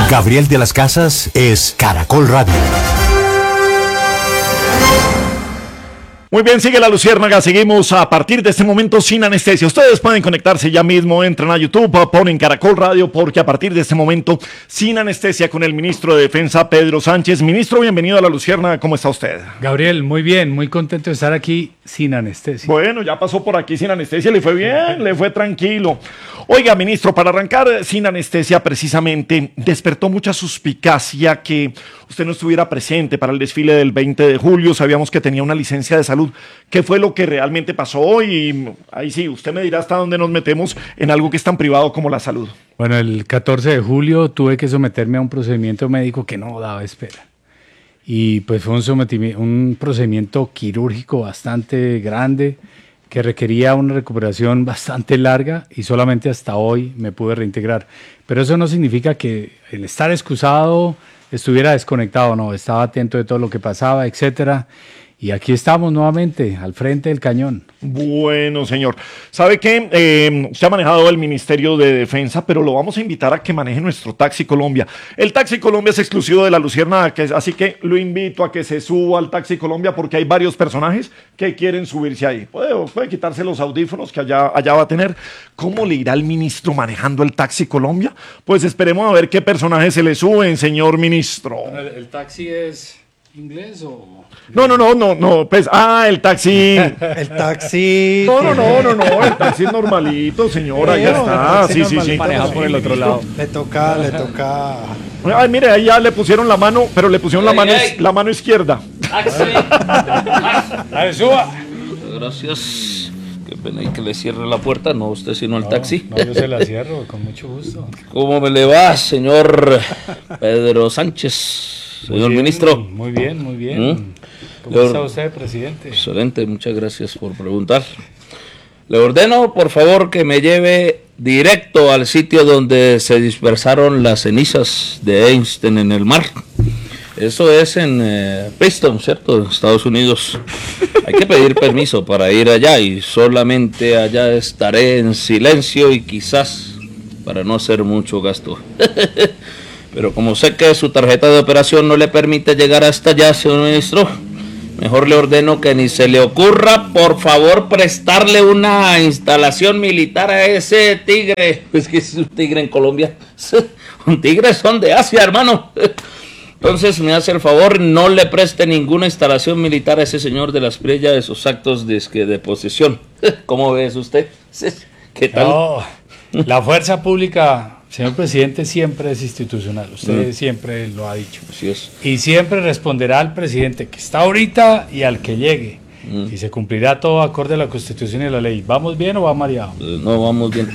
Gabriel de las Casas es Caracol Radio. Muy bien, sigue la Luciérnaga, seguimos a partir de este momento sin anestesia. Ustedes pueden conectarse ya mismo, entran a YouTube, ponen Caracol Radio, porque a partir de este momento sin anestesia con el ministro de Defensa, Pedro Sánchez. Ministro, bienvenido a la Luciérnaga, ¿cómo está usted? Gabriel, muy bien, muy contento de estar aquí sin anestesia. Bueno, ya pasó por aquí sin anestesia, le fue bien, le fue tranquilo. Oiga, ministro, para arrancar sin anestesia precisamente, despertó mucha suspicacia que usted no estuviera presente para el desfile del 20 de julio, sabíamos que tenía una licencia de salud. ¿Qué fue lo que realmente pasó? Y ahí sí, usted me dirá hasta dónde nos metemos en algo que es tan privado como la salud. Bueno, el 14 de julio tuve que someterme a un procedimiento médico que no daba espera. Y pues fue un procedimiento quirúrgico bastante grande que requería una recuperación bastante larga y solamente hasta hoy me pude reintegrar. Pero eso no significa que el estar excusado estuviera desconectado, no, estaba atento de todo lo que pasaba, etcétera. Y aquí estamos nuevamente, al frente del cañón. Bueno, señor. ¿Sabe qué? Usted ha manejado el Ministerio de Defensa, pero lo vamos a invitar a que maneje nuestro Taxi Colombia. El Taxi Colombia es exclusivo de la Luciérnaga, así que lo invito a que se suba al Taxi Colombia porque hay varios personajes que quieren subirse ahí. Puede quitarse los audífonos que allá va a tener. ¿Cómo le irá el ministro manejando el Taxi Colombia? Pues esperemos a ver qué personajes se le suben, señor ministro. ¿El taxi es inglés o...? No, pues, el taxi. El taxi. No, el taxi es normalito, señora, ya está. Sí. Maneja por el otro lado. Le toca. Ay, mire, ahí ya le pusieron la mano, pero le pusieron la mano izquierda. Taxi. ¡Dale, suba! Gracias. Qué pena y que le cierre la puerta, no usted sino el taxi. No, yo se la cierro, con mucho gusto. ¿Cómo me le va, señor Pedro Sánchez? Señor ministro. Muy bien. ¿Cómo está usted, presidente? Excelente, muchas gracias por preguntar. Le ordeno, por favor, que me lleve directo al sitio donde se dispersaron las cenizas de Einstein en el mar. Eso es en Princeton, ¿cierto? En Estados Unidos. Hay que pedir permiso para ir allá y solamente allá estaré en silencio y quizás para no hacer mucho gasto. Pero como sé que su tarjeta de operación no le permite llegar hasta allá, señor ministro, mejor le ordeno que ni se le ocurra, por favor, prestarle una instalación militar a ese tigre. Pues que es un tigre en Colombia. Un tigre son de Asia, hermano. Entonces me hace el favor, no le preste ninguna instalación militar a ese señor de las Prella de sus actos de posesión. ¿Cómo ves usted? ¿Qué tal? No, la fuerza pública... Señor presidente, siempre es institucional, usted siempre lo ha dicho. Así es. Y siempre responderá al presidente que está ahorita y al que llegue. Y se cumplirá todo acorde a la Constitución y a la ley. ¿Vamos bien o va mareado? No, vamos bien.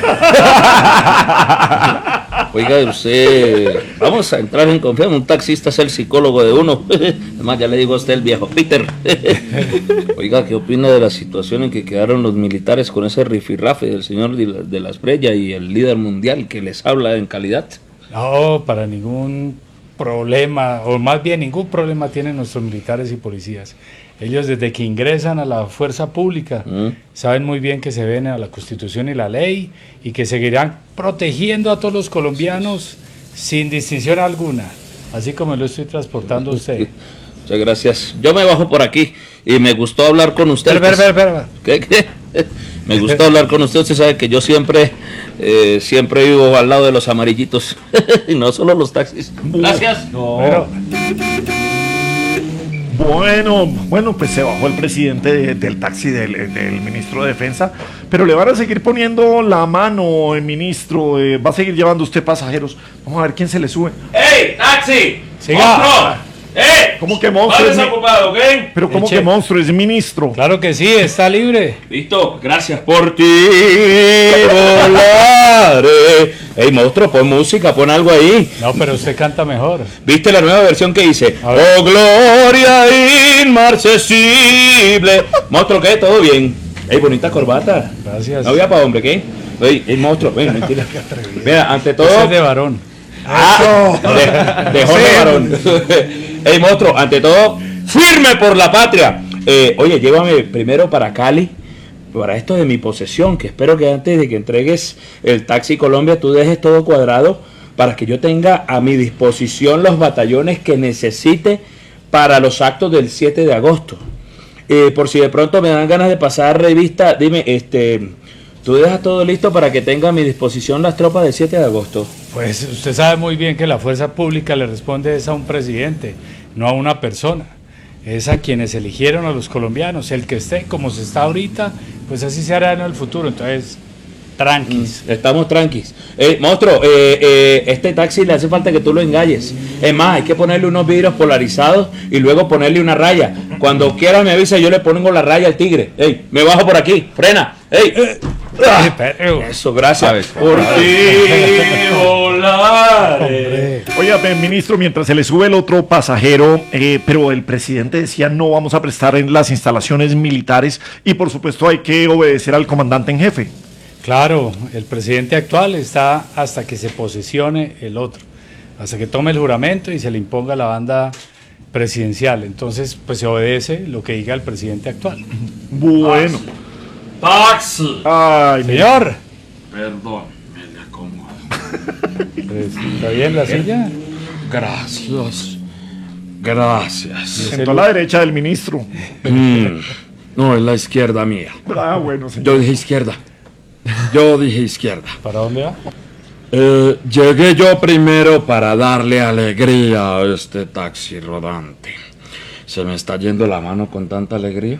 Oiga, usted, vamos a entrar en confianza. Un taxista es el psicólogo de uno. Además, ya le digo a usted el viejo Peter. Oiga, ¿qué opina de la situación en que quedaron los militares con ese rifirrafe del señor de las Prella y el líder mundial que les habla en calidad? No, para ningún problema, o más bien ningún problema tienen nuestros militares y policías. Ellos desde que ingresan a la fuerza pública saben muy bien que se ven a la Constitución y la ley y que seguirán protegiendo a todos los colombianos sin distinción alguna, así como lo estoy transportando a usted. Muchas gracias. Yo me bajo por aquí y me gustó hablar con usted. Espera. ¿Qué? Me gustó hablar con usted. Usted sabe que yo siempre vivo al lado de los amarillitos y no solo los taxis. Gracias. No. Pero... Bueno, pues se bajó el presidente del taxi del ministro de Defensa, pero le van a seguir poniendo la mano, el ministro, va a seguir llevando usted pasajeros. Vamos a ver quién se le sube. ¡Ey, taxi! ¡Siga! ¡Monstruo! ¿Cómo que monstruo? ¿Estás desocupado, ok? Pero ¿cómo que monstruo? Es ministro. Claro que sí, está libre. Listo, gracias por ti volaré. Ey, monstruo, pon música, pon algo ahí. No, pero usted canta mejor. ¿Viste la nueva versión que hice? Oh, gloria inmarcesible. Monstruo, ¿qué? ¿Todo bien? Ey, bonita corbata. Gracias. No había para hombre, ¿qué? Ey, monstruo, ven, mentira. Mira, ante todo... Ese es de varón. De Jorge Varón. Ey, monstruo, ante todo, firme por la patria. Oye, llévame primero para Cali, para esto de mi posesión, que espero que antes de que entregues el Taxi Colombia tú dejes todo cuadrado para que yo tenga a mi disposición los batallones que necesite para los actos del 7 de agosto. Por si de pronto me dan ganas de pasar revista, dime, ¿tú dejas todo listo para que tenga a mi disposición las tropas del 7 de agosto? Pues usted sabe muy bien que la fuerza pública le responde es a un presidente, no a una persona. Es a quienes eligieron a los colombianos. El que esté como se está ahorita, pues así se hará en el futuro. Entonces, tranquis. Estamos tranquis. Monstruo, este taxi le hace falta que tú lo engalles. Es más, hay que ponerle unos vidrios polarizados y luego ponerle una raya. Cuando quiera me avisa, yo le pongo la raya al tigre. Ey, me bajo por aquí, frena. Ey. Eso, gracias. Por ti volar. Oiga, ministro, mientras se le sube el otro pasajero, pero el presidente decía no vamos a prestar en las instalaciones militares y por supuesto hay que obedecer al comandante en jefe. Claro, el presidente actual está hasta que se posesione el otro, hasta que tome el juramento y se le imponga la banda presidencial. Entonces, pues se obedece lo que diga el presidente actual. Bueno. Taxi. Ay, Señor. Perdón, me acomodo. ¿Está bien la silla? Gracias. Gracias. sentó a la derecha del ministro. No, es la izquierda mía. Ah, bueno, señor. Yo dije izquierda. Yo dije izquierda. ¿Para dónde va? Llegué yo primero para darle alegría a este taxi rodante. ¿Se me está yendo la mano con tanta alegría?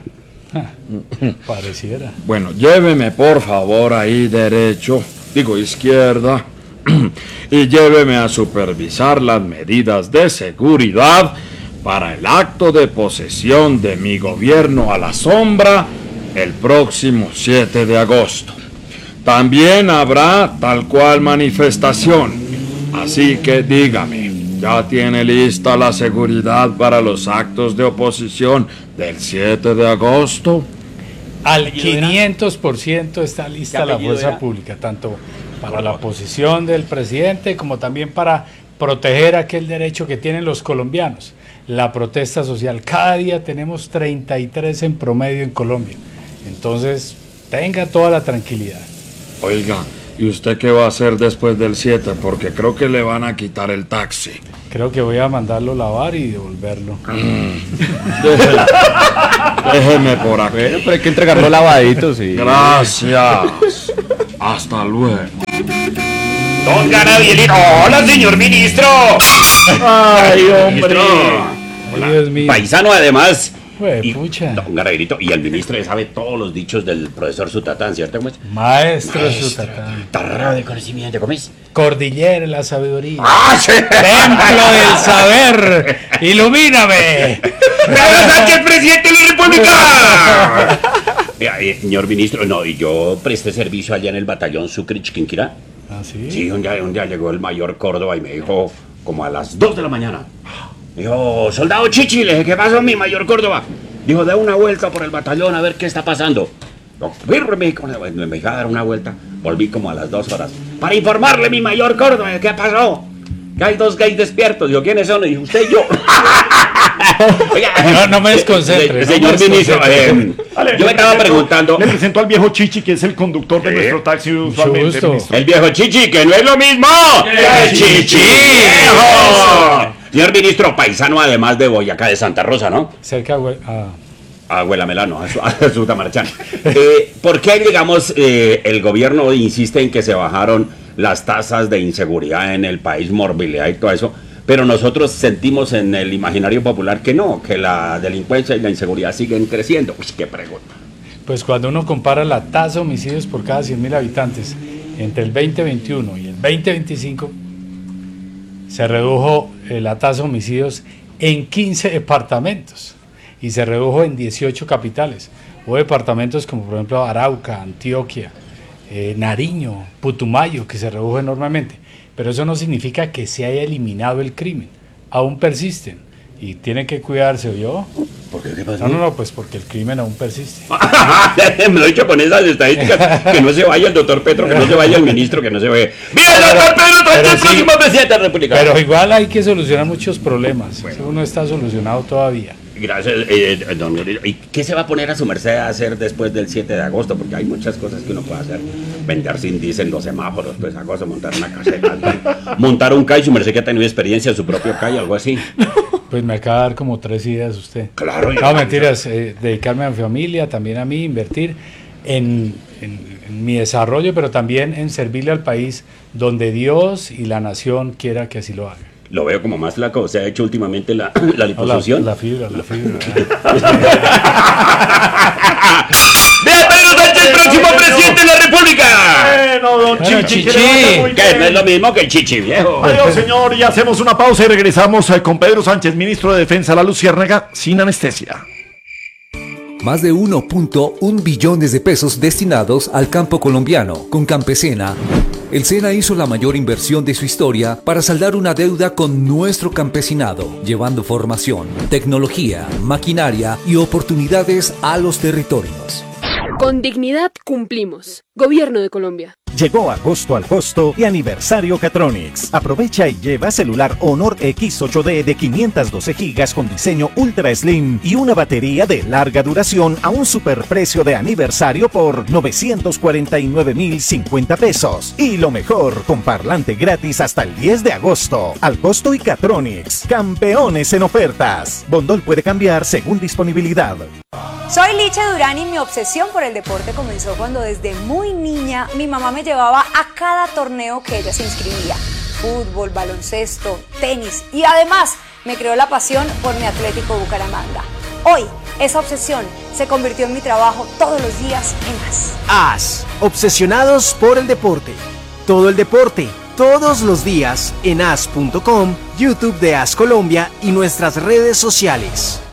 Pareciera. Bueno, lléveme por favor ahí derecho, digo izquierda, y lléveme a supervisar las medidas de seguridad para el acto de posesión de mi gobierno a la sombra el próximo 7 de agosto. También habrá tal cual manifestación, así que dígame, ¿ya tiene lista la seguridad para los actos de oposición del 7 de agosto? Al 500% está lista la fuerza pública, tanto para la posición del presidente como también para proteger aquel derecho que tienen los colombianos, la protesta social. Cada día tenemos 33 en promedio en Colombia, entonces tenga toda la tranquilidad. Oiga, ¿y usted qué va a hacer después del 7? Porque creo que le van a quitar el taxi. Creo que voy a mandarlo lavar y devolverlo. Déjeme por aquí. Bueno, pero hay que entregarlo lavadito, sí. Gracias. Hasta luego. Don Gabrielito, hola señor ministro. Ay, hombre. Hola. Dios mío. Paisano además. Jue Y, pucha. don Gabrielito, y el ministro ya sabe todos los dichos del profesor Sutatán, ¿cierto? ¿Cómo es? Maestro Sutatán. Torrado de conocimiento, ¿cómo es? Cordillera de la sabiduría. ¡Ah, sí! Templo del saber. Ilumíname. ¡Pedro Sánchez, presidente de la República! Señor ministro, no, y yo presté servicio allá en el batallón Sucre Chiquinquirá. ¿Ah, sí? Sí, un día llegó el mayor Córdoba y me dijo, como a las 2 de la mañana, dijo, soldado Chichi, le dije, ¿qué pasó, mi mayor Córdoba? Dijo, da una vuelta por el batallón a ver qué está pasando. Me iba a dar una vuelta, volví como a las 2 horas, para informarle, mi mayor Córdoba, ¿qué pasó? Que hay dos gays despiertos. Dijo, ¿quiénes son? Y dijo, usted y yo. Oiga, no me desconcentre. Señor ministro, yo me estaba preguntando. Le presento al viejo Chichi, que es el conductor de nuestro taxi usualmente, gusto. ministro. El viejo Chichi, que no es lo mismo. ¡El Chichi viejo! Señor ministro, paisano además de Boyacá de Santa Rosa, ¿no? Cerca, güey. Abuela Melano, a su Tamarchán. ¿Por qué, digamos, el gobierno insiste en que se bajaron las tasas de inseguridad en el país, morbilidad y todo eso? Pero nosotros sentimos en el imaginario popular que no, que la delincuencia y la inseguridad siguen creciendo. Uy, qué pregunta. Pues cuando uno compara la tasa de homicidios por cada 100.000 habitantes entre el 2021 y el 2025, se redujo la tasa de homicidios en 15 departamentos y se redujo en 18 capitales. Hubo departamentos como por ejemplo Arauca, Antioquia, Nariño, Putumayo, que se redujo enormemente. Pero eso no significa que se haya eliminado el crimen. Aún persisten y tienen que cuidarse, ¿oyó? ¿Por qué? ¿Qué pasó? No, pues porque el crimen aún persiste. Me lo he dicho con esas estadísticas. Que no se vaya el doctor Petro, que no se vaya el ministro, que no se vaya. ¡Mira, el doctor Petro, el próximo presidente de la República! Pero igual hay que solucionar muchos problemas. Eso no está solucionado todavía. Gracias, don Uribe. ¿Y qué se va a poner a su merced a hacer después del 7 de agosto? Porque hay muchas cosas que uno puede hacer. Vender sin diésel en los semáforos, pues esa cosa, montar una caseta, montar un CAI, su merced que ha tenido experiencia en su propio CAI, algo así. Pues me acaba de dar como 3 ideas usted. Claro. No, mentiras, dedicarme a mi familia, también a mí, invertir en mi desarrollo, pero también en servirle al país donde Dios y la nación quiera que así lo haga. Lo veo como más flaco. ¿Se ha hecho últimamente la liposucción? La fibra. Vea, Pedro Sánchez, próximo presidente de la República. Bueno, don Chichi. Que le vaya muy Que bien. no es lo mismo que el chichi, viejo. Adiós, señor, y hacemos una pausa y regresamos con Pedro Sánchez, ministro de Defensa, La Luciérnaga, sin anestesia. Más de 1.1 billones de pesos destinados al campo colombiano. Con Campesina, el SENA hizo la mayor inversión de su historia para saldar una deuda con nuestro campesinado, llevando formación, tecnología, maquinaria y oportunidades a los territorios. Con dignidad cumplimos. Gobierno de Colombia. Llegó agosto al costo y aniversario Catronics. Aprovecha y lleva celular Honor X8D de 512 GB con diseño Ultra Slim y una batería de larga duración a un superprecio de aniversario por 949.050 pesos. Y lo mejor, con parlante gratis hasta el 10 de agosto. Al costo y Catronics. Campeones en ofertas. Bondol puede cambiar según disponibilidad. Soy Licha Durán y mi obsesión por el deporte comenzó cuando desde muy niña mi mamá me llevaba a cada torneo que ella se inscribía. Fútbol, baloncesto, tenis y además me creó la pasión por mi Atlético Bucaramanga. Hoy esa obsesión se convirtió en mi trabajo todos los días en AS. AS, obsesionados por el deporte. Todo el deporte, todos los días en as.com, YouTube de AS Colombia y nuestras redes sociales.